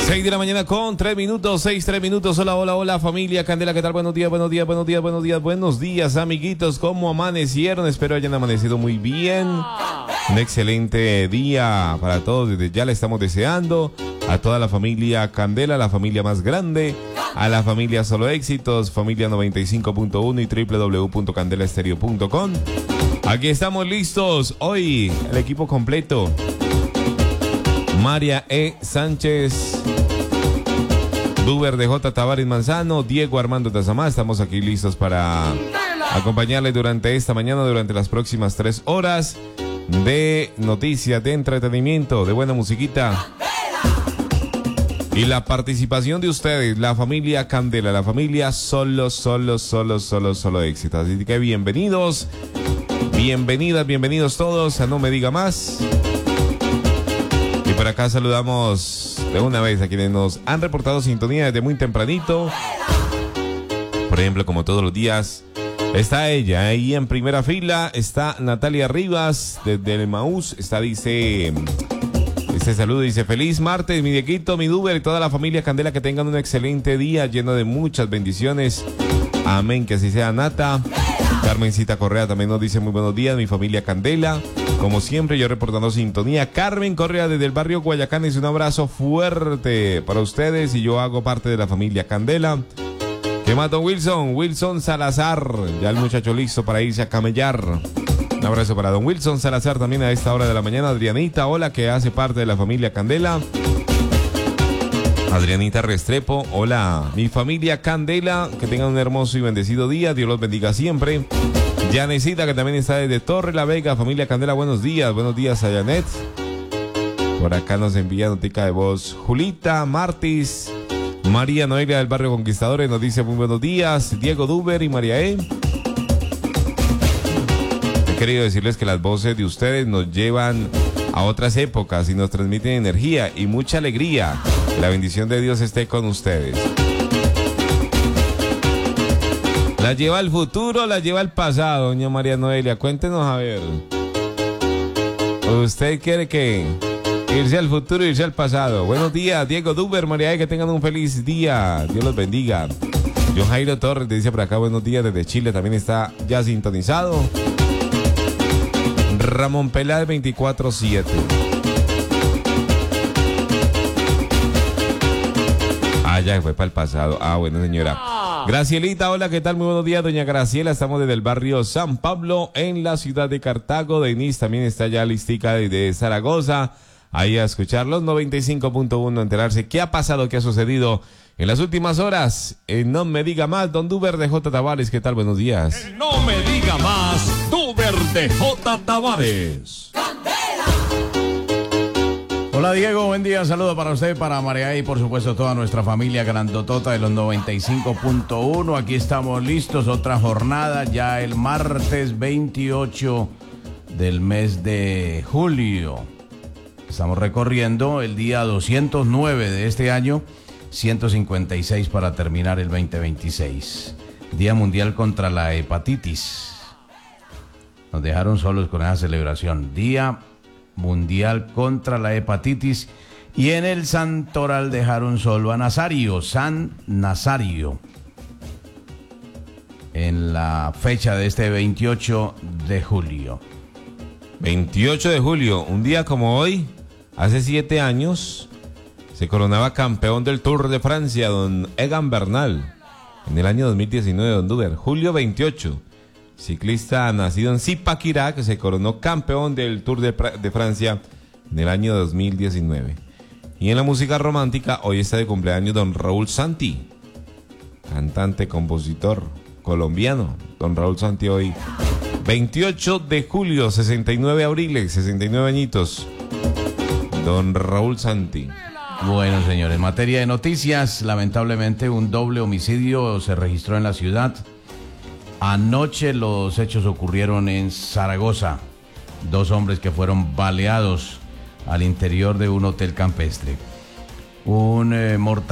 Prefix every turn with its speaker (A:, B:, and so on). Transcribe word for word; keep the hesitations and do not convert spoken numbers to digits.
A: seis de la mañana con tres minutos, seis, tres minutos. Hola, hola, hola familia Candela, ¿qué tal? Buenos días, buenos días, buenos días, buenos días, buenos días, amiguitos. ¿Cómo amanecieron? Espero hayan amanecido muy bien. Un excelente día para todos. Desde ya le estamos deseando a toda la familia Candela, la familia más grande, a la familia Solo Éxitos, familia noventa y cinco punto uno y doble u doble u doble u punto candela estéreo punto com. Aquí estamos listos. Hoy el equipo completo. María E. Sánchez, Duber de J. Tavares Manzano, Diego Armando Tazamá. Estamos aquí listos para acompañarle durante esta mañana, durante las próximas tres horas de noticias, de entretenimiento, de buena musiquita. Y la participación de ustedes, la familia Candela, la familia Solo, Solo, Solo, Solo, Solo Éxitos. Así que bienvenidos, bienvenidas, bienvenidos todos a No Me Diga Más. Y por acá saludamos de una vez a quienes nos han reportado sintonía desde muy tempranito. Por ejemplo, como todos los días, está ella ahí en primera fila, está Natalia Rivas desde el Maús, está, dice... Este saludo dice: feliz martes, mi Dieguito, mi Duber y toda la familia Candela, que tengan un excelente día lleno de muchas bendiciones. Amén, que así sea, Nata. Carmencita Correa también nos dice: muy buenos días, mi familia Candela. Como siempre, yo reportando sintonía. Carmen Correa desde el barrio Guayacán dice: un abrazo fuerte para ustedes y yo hago parte de la familia Candela. ¿Qué más, don Wilson? Wilson Salazar, ya el muchacho listo para irse a camellar. Un abrazo para don Wilson Salazar también a esta hora de la mañana. Adrianita, hola, que hace parte de la familia Candela. Adrianita Restrepo, hola, mi familia Candela, que tengan un hermoso y bendecido día, Dios los bendiga siempre. Yanecita, que también está desde Torre la Vega, familia Candela, buenos días, buenos días a Janet. Por acá nos envía notica de voz Julita Martis. María Noelia del barrio Conquistadores nos dice: muy buenos días, Diego Duber y María E. He querido decirles que las voces de ustedes nos llevan a otras épocas y nos transmiten energía y mucha alegría. Que la bendición de Dios esté con ustedes. ¿La lleva al futuro o la lleva al pasado, doña María Noelia? Cuéntenos a ver. ¿Usted quiere que irse al futuro o irse al pasado? Buenos días, Diego Duber, María E, que tengan un feliz día. Dios los bendiga. John Jairo Torres te dice por acá: buenos días desde Chile, también está ya sintonizado. Ramón Peláez veinticuatro siete. Ah, ya fue para el pasado. Ah, bueno, señora. Gracielita, hola, ¿qué tal? Muy buenos días, doña Graciela. Estamos desde el barrio San Pablo, en la ciudad de Cartago. Denise también está ya listica desde Zaragoza. Ahí a escuchar los noventa y cinco punto uno, enterarse qué ha pasado, qué ha sucedido en las últimas horas. Eh, no me diga más, don Duber de J. Tavares, ¿qué tal? Buenos días.
B: El no me diga más, Duber de J. Tavares.
C: Hola Diego, buen día, saludo para usted, para María y por supuesto toda nuestra familia grandotota de los noventa y cinco punto uno. Aquí estamos listos, otra jornada, ya el martes veintiocho del mes de julio. Estamos recorriendo el día doscientos nueve de este año, ciento cincuenta y seis para terminar el veinte veintiséis. Día Mundial contra la Hepatitis. Nos dejaron solos con esa celebración. Día Mundial contra la Hepatitis. Y en el Santoral dejaron solo a Nazario, San Nazario, en la fecha de este veintiocho de julio.
A: veintiocho de julio, un día como hoy, hace siete años, se coronaba campeón del Tour de Francia don Egan Bernal. En el año dos mil diecinueve, don Duber. Julio veintiocho, ciclista nacido en Zipaquirá, que se coronó campeón del Tour de, de Francia en el año dos mil diecinueve. Y en la música romántica, hoy está de cumpleaños don Raúl Santi, cantante, compositor colombiano. Don Raúl Santi hoy, veintiocho de julio, sesenta y nueve abriles, sesenta y nueve añitos. Don Raúl Santi.
C: Bueno, señores, en materia de noticias, lamentablemente un doble homicidio se registró en la ciudad. Anoche los hechos ocurrieron en Zaragoza. Dos hombres que fueron baleados al interior de un hotel campestre. Un eh, mortal